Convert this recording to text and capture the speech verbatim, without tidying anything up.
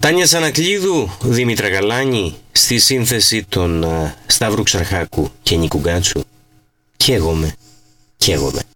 Τάνια Τσανακλείδου, Δήμητρα Γαλάνη, στη σύνθεση των uh, Σταύρου Ξαρχάκου και Νίκου Γκάτσου. Καίγομαι, καίγομαι.